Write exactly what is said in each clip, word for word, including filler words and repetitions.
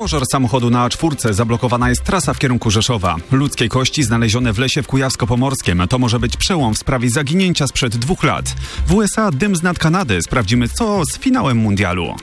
Pożar samochodu na A cztery. Zablokowana jest trasa w kierunku Rzeszowa. Ludzkie kości znalezione w lesie w Kujawsko-Pomorskiem. To może być przełom w sprawie zaginięcia sprzed dwóch lat. W U S A dym z nad Kanady. Sprawdzimy, co z finałem mundialu.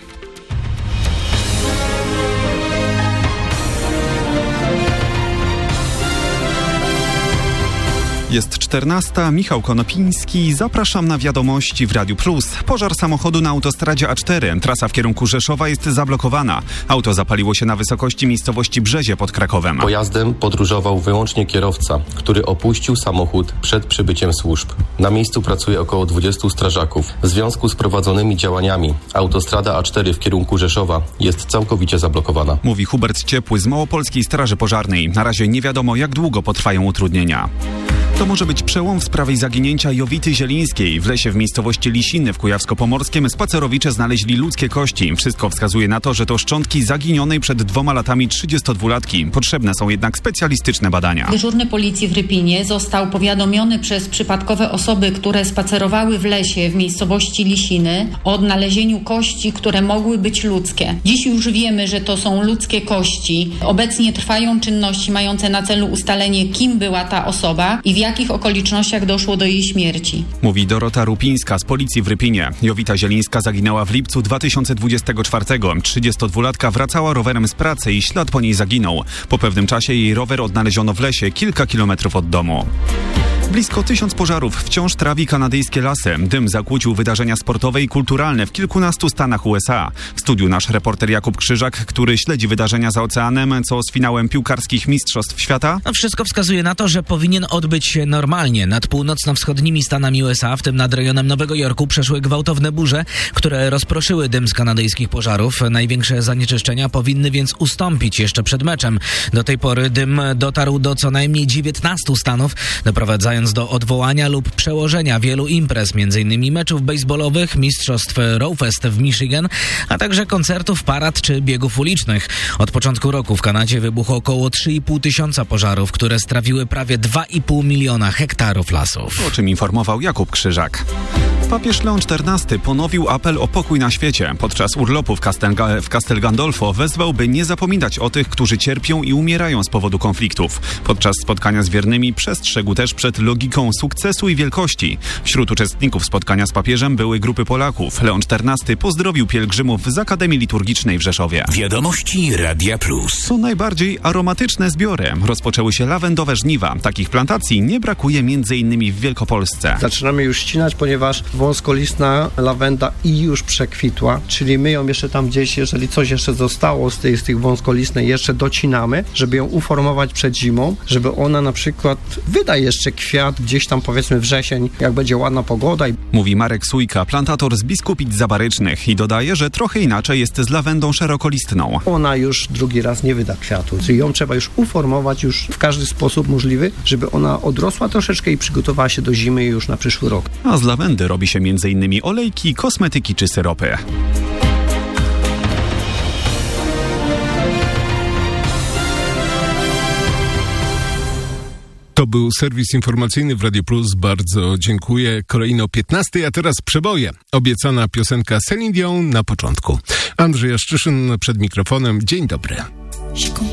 Jest czternasta, Michał Konopiński. Zapraszam na wiadomości w Radiu Plus. Pożar samochodu na autostradzie A cztery. Trasa w kierunku Rzeszowa jest zablokowana. Auto zapaliło się na wysokości miejscowości Brzezie pod Krakowem. Pojazdem podróżował wyłącznie kierowca, który opuścił samochód przed przybyciem służb. Na miejscu pracuje około dwudziestu strażaków. W związku z prowadzonymi działaniami autostrada A cztery w kierunku Rzeszowa jest całkowicie zablokowana. Mówi Hubert Ciepły z Małopolskiej Straży Pożarnej. Na razie nie wiadomo, jak długo potrwają utrudnienia. To może być przełom w sprawie zaginięcia Jowity Zielińskiej. W lesie w miejscowości Lisiny w Kujawsko-Pomorskiem spacerowicze znaleźli ludzkie kości. Wszystko wskazuje na to, że to szczątki zaginionej przed dwoma latami trzydziestodwulatki. Potrzebne są jednak specjalistyczne badania. Dyżurny policji w Rypinie został powiadomiony przez przypadkowe osoby, które spacerowały w lesie w miejscowości Lisiny o odnalezieniu kości, które mogły być ludzkie. Dziś już wiemy, że to są ludzkie kości. Obecnie trwają czynności mające na celu ustalenie, kim była ta osoba i w jakich okolicznościach doszło do jej śmierci. Mówi Dorota Rupińska z policji w Rypinie. Jowita Zielińska zaginęła w lipcu dwa tysiące dwudziestego czwartego. trzydziestodwulatka wracała rowerem z pracy i ślad po niej zaginął. Po pewnym czasie jej rower odnaleziono w lesie kilka kilometrów od domu. Blisko tysiąc pożarów wciąż trawi kanadyjskie lasy. Dym zakłócił wydarzenia sportowe i kulturalne w kilkunastu stanach U S A. W studiu nasz reporter Jakub Krzyżak, który śledzi wydarzenia za oceanem. Co z finałem piłkarskich Mistrzostw Świata? No wszystko wskazuje na to, że powinien odbyć się normalnie. Nad północno-wschodnimi stanami U S A, w tym nad rejonem Nowego Jorku, przeszły gwałtowne burze, które rozproszyły dym z kanadyjskich pożarów. Największe zanieczyszczenia powinny więc ustąpić jeszcze przed meczem. Do tej pory dym dotarł do co najmniej dziewiętnastu stanów, doprowadzając do odwołania lub przełożenia wielu imprez, m.in. meczów baseballowych, mistrzostw Rowfest w Michigan, a także koncertów, parad czy biegów ulicznych. Od początku roku w Kanadzie wybuchło około trzy i pół tysiąca pożarów, które strawiły prawie dwa i pół miliona hektarów lasów. O czym informował Jakub Krzyżak. Papież Leon czternasty ponowił apel o pokój na świecie. Podczas urlopu w, Castel- w Castel Gandolfo wezwał, by nie zapominać o tych, którzy cierpią i umierają z powodu konfliktów. Podczas spotkania z wiernymi przestrzegł też przed logiką sukcesu i wielkości. Wśród uczestników spotkania z papieżem były grupy Polaków. Leon czternasty pozdrowił pielgrzymów z Akademii Liturgicznej w Rzeszowie. Wiadomości Radia Plus. To najbardziej aromatyczne zbiory. Rozpoczęły się lawendowe żniwa. Takich plantacji nie brakuje między innymi w Wielkopolsce. Zaczynamy już ścinać, ponieważ wąskolistna lawenda i już przekwitła, czyli my ją jeszcze tam gdzieś, jeżeli coś jeszcze zostało z, tej, z tych wąskolistnej, jeszcze docinamy, żeby ją uformować przed zimą, żeby ona na przykład wyda jeszcze kwiat gdzieś tam powiedzmy wrzesień, jak będzie ładna pogoda. Mówi Marek Sujka, plantator z Biskupic Zabarycznych, i dodaje, że trochę inaczej jest z lawendą szerokolistną. Ona już drugi raz nie wyda kwiatu, czyli ją trzeba już uformować już w każdy sposób możliwy, żeby ona odrosła troszeczkę i przygotowała się do zimy już na przyszły rok. A z lawendy robi się między innymi olejki, kosmetyki czy syropy. To był serwis informacyjny w Radio Plus. Bardzo dziękuję. Kolejno piętnasty, a teraz przeboje. Obiecana piosenka Celine Dion na początku. Andrzej Jaszczyszyn przed mikrofonem. Dzień dobry.